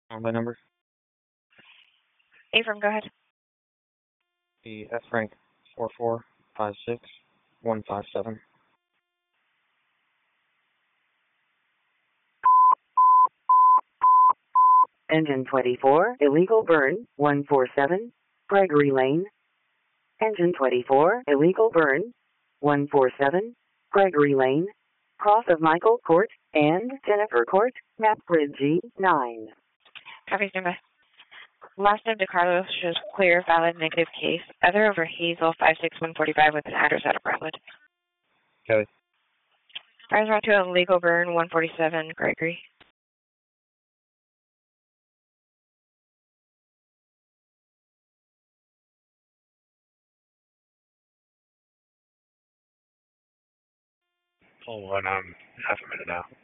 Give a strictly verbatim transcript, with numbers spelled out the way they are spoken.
On my number. Avram, go ahead. The F rank four four five six one five seven. Engine twenty-four, illegal burn, one four seven, Gregory Lane. Engine twenty-four, illegal burn, one four seven, Gregory Lane, cross of Michael Court and Jennifer Court, map grid G nine. Copy, standby. Last name DeCarlo shows clear, valid, negative case. Other over Hazel five six one four five with an address out of Brentwood. Kelly. Fires route to illegal burn, one forty-seven, Gregory. Hold on, um, half a minute now.